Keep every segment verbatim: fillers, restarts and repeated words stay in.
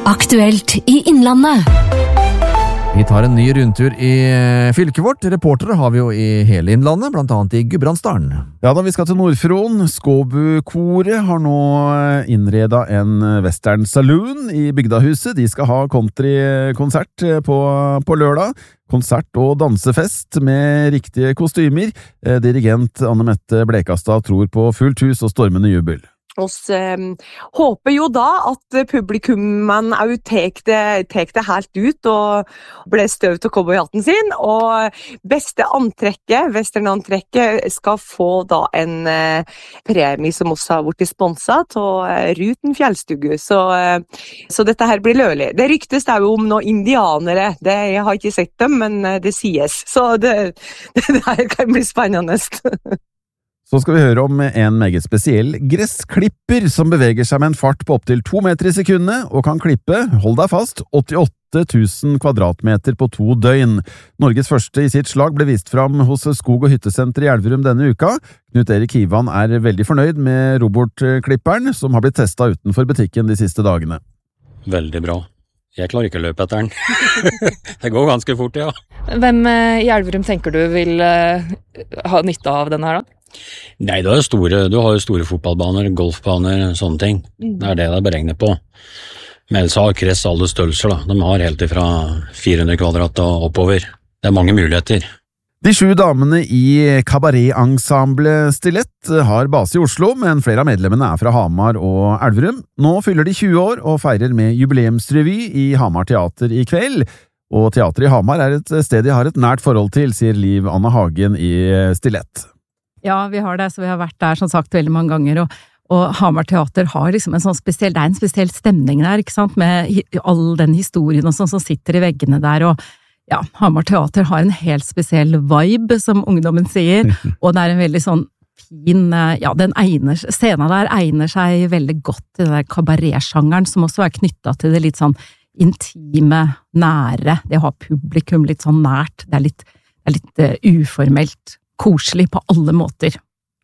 Aktuelt i Innlandet. Vi tar en ny rundtur i fylket vårt. Reportere har vi jo i hele Innlandet, blant annet i Gudbrandsdalen. Ja, da vi skal til Nordfron. Skåbu-koret har nå innredet en western saloon i bygdahuset. De skal ha countrykonsert på, på lørdag. Konsert og dansefest med riktige kostymer. Dirigent Anne Mette Blekastad tror på fullt hus og stormende jubel. Oss eh, håper jo da at publikummen au tek det, tek det helt ut og ble støv til cowboyhatten sin, og beste antrekket, westernantrekket, skal få da en eh, premie som også har vært sponset til eh, Ruten Fjellstugu, så, eh, så dette her blir lølig. Det ryktes da jo om noen indianere, det, jeg har ikke sett dem, men eh, det sies, så det, det her kan bli spennende. Så skal vi høre om en meget spesiell gressklipper som beveger seg med en fart på opptil to meter i sekundet og kan klippe, hold deg fast, åttiåtte tusen kvadratmeter på to døgn. Norges første i sitt slag ble vist fram hos Skog- og hyttesenter i Elverum denne uka. Knut Erik Hivan er veldig fornøyd med robotklipperen som har blitt testet utenfor butikken de siste dagene. Veldig bra. Jeg klarer ikke å løpe etter den. Det går ganske fort, ja. Hvem i Elverum tenker du vil uh, ha nytte av denne her da? Nei, du har jo store, du har jo store fotballbaner, golfbaner, sånne ting. Det er det det er beregnet på. Men ellers har Kress alle størrelser da. De har helt ifra fire hundre kvadrat og oppover. Det er mange muligheter. De sju damene i kabaret-ensemble Stilett har base i Oslo, men flere av medlemmene er fra Hamar og Elverum. Nå fyller de tjue år og feirer med jubileumsrevy i Hamar Teater i kveld. Og teateret i Hamar er et sted de har et nært forhold til, sier Liv Anna Hagen i Stilett. Ja, vi har det, så vi har vært der som sagt veldig mange ganger, og, og Hamar Teater har liksom en sånn spesiell, det er en spesiell stemning der, ikke sant, med hi, all den historien og sånn som sitter i veggene der, og ja, Hamar Teater har en helt spesiell vibe, som ungdommen sier, og det er en veldig sånn fin, ja, den egner, scenen der egner seg veldig godt til den der kabaret-sjangeren, som også er knyttet til det litt sånn intime, nære, det å ha publikum litt sånn nært, det er litt, det er litt uh, uformelt, koselig på alle måter.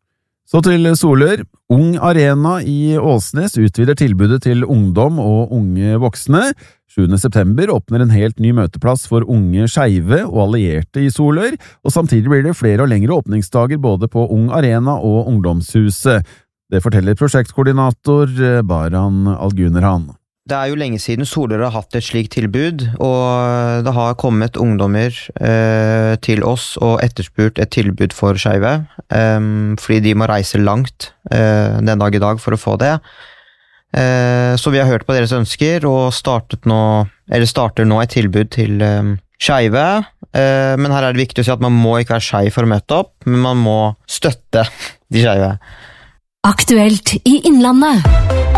Så til Solør. Ung Arena i Åsnes utvider tilbudet til ungdom og unge voksne. sjuende september åpner en helt ny møteplass for unge skeive og allierte i Solør, og samtidig blir det flere og lengre åpningsdager både på Ung Arena og Ungdomshuset. Det forteller prosjektkoordinator Baran Algunerhan. Det er jo lenge siden Solør har hatt et slikt tilbud, og det har kommet ungdommer eh, til oss og etterspurt et tilbud for skeive, eh, fordi de må reise langt eh, den dag i dag for å få det. Eh, så vi har hørt på deres ønsker og startet nå, eller starter nå et tilbud til eh, skeive, eh, men her er det viktig å si at man må ikke være skeiv for å møte opp, men man må støtte de skeive. Aktuelt i Innlandet.